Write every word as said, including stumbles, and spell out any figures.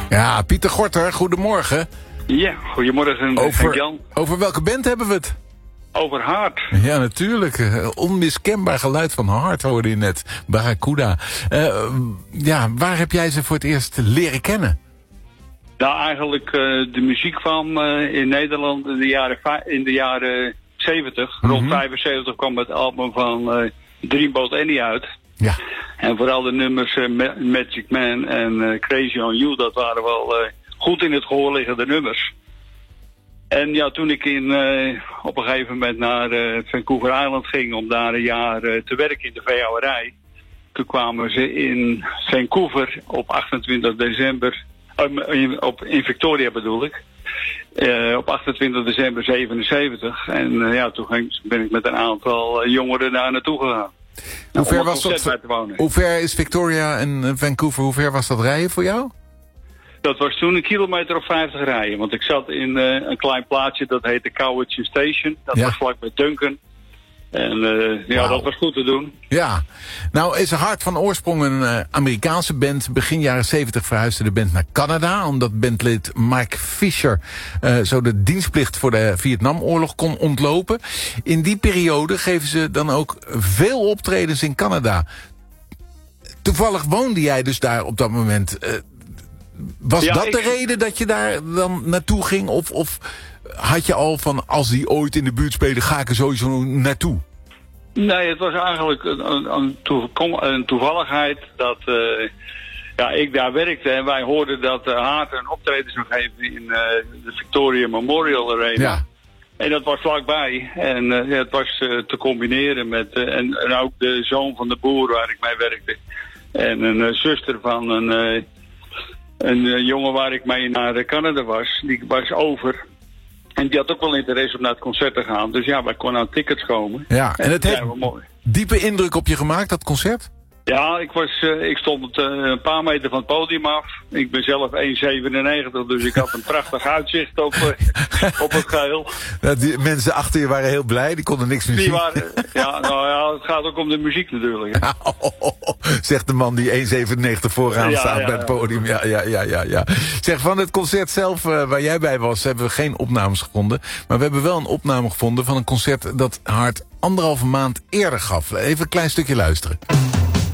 Ja, Pieter Gorter, goedemorgen. Ja, goedemorgen over, Jan. Over welke band hebben we het? Over Hart. Ja, natuurlijk. Uh, onmiskenbaar geluid van Hart hoorde je net. Barracuda. Uh, ja, waar heb jij ze voor het eerst leren kennen? Nou, eigenlijk uh, de muziek van uh, in Nederland in de jaren, in de jaren zeventig. Mm-hmm. Rond vijfenzeventig kwam het album van uh, Dreamboat Annie uit. Ja. En vooral de nummers uh, Ma- Magic Man en uh, Crazy on You, dat waren wel uh, goed in het gehoor liggende nummers. En ja, toen ik in, uh, op een gegeven moment naar uh, Vancouver Island ging om daar een jaar uh, te werken in de veehouderij. Toen kwamen ze in Vancouver op achtentwintig december, uh, in, op, in Victoria bedoel ik, uh, op achtentwintig december zevenenzeventig. En uh, ja, toen ging, ben ik met een aantal uh, jongeren daar naartoe gegaan. Hoe ver, was dat, hoe ver is Victoria en Vancouver, hoe ver was dat rijden voor jou? Dat was toen een kilometer of vijftig rijden. Want ik zat in uh, een klein plaatsje, dat heette Cowichan Station. Dat ja. was vlakbij Duncan. En uh, ja, wow. dat was goed te doen. Ja. Nou is Hart van oorsprong een uh, Amerikaanse band. Begin jaren zeventig verhuisde de band naar Canada. Omdat bandlid Mike Fisher uh, zo de dienstplicht voor de Vietnamoorlog kon ontlopen. In die periode geven ze dan ook veel optredens in Canada. Toevallig woonde jij dus daar op dat moment. Uh, Was ja, dat ik... de reden dat je daar dan naartoe ging? Of, of had je al van, als die ooit in de buurt spelen, ga ik er sowieso naartoe? Nee, het was eigenlijk een, een, toe, een toevalligheid dat uh, ja, ik daar werkte. En wij hoorden dat uh, Hart een optreden zou geven in uh, de Victoria Memorial Arena. Ja. En dat was vlakbij. En uh, ja, het was uh, te combineren met... Uh, en, en ook de zoon van de boer waar ik mee werkte. En een uh, zuster van een... Uh, Een uh, jongen waar ik mee naar Canada was, die was over. En die had ook wel interesse om naar het concert te gaan. Dus ja, wij konden aan tickets komen. Ja, en, en het heeft ja, mooi. Diepe indruk op je gemaakt, dat concert? Ja, ik, was, uh, ik stond uh, een paar meter van het podium af. Ik ben zelf één komma zevenennegentig, dus ik had een prachtig uitzicht op, uh, op het geheel. Ja, die mensen achter je waren heel blij, die konden niks meer die zien. Waren, ja, nou ja, het gaat ook om de muziek natuurlijk. Ja, oh, oh, oh, zegt de man die één komma zevenennegentig vooraan ja, staat ja, bij het podium. Ja, ja, ja, ja, ja. Zeg, van het concert zelf uh, waar jij bij was, hebben we geen opnames gevonden. Maar we hebben wel een opname gevonden van een concert dat Hart anderhalve maand eerder gaf. Even een klein stukje luisteren.